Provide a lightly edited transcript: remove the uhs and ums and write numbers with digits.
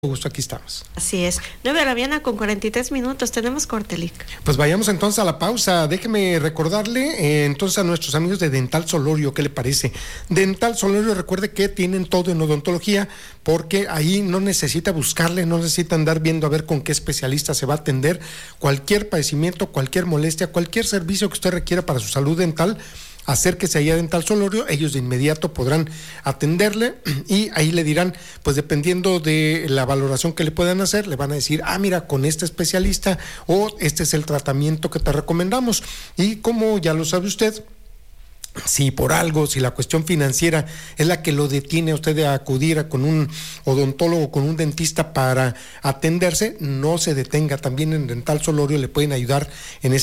Gusto, aquí estamos. Así es, 9:00 con 43 minutos, tenemos corte, Lic. Pues vayamos entonces a la pausa. Déjeme recordarle entonces a nuestros amigos de Dental Solorio, ¿qué le parece? Dental Solorio, recuerde que tienen todo en odontología, porque ahí no necesita buscarle, no necesita andar viendo a ver con qué especialista se va a atender. Cualquier padecimiento, cualquier molestia, cualquier servicio que usted requiera para su salud dental, acérquese ahí a Dental Solorio, ellos de inmediato podrán atenderle y ahí le dirán, pues dependiendo de la valoración que le puedan hacer, le van a decir, mira, con este especialista o este es el tratamiento que te recomendamos. Y como ya lo sabe usted, si por algo, si la cuestión financiera es la que lo detiene a usted de acudir con un odontólogo, con un dentista para atenderse, no se detenga. También en Dental Solorio le pueden ayudar en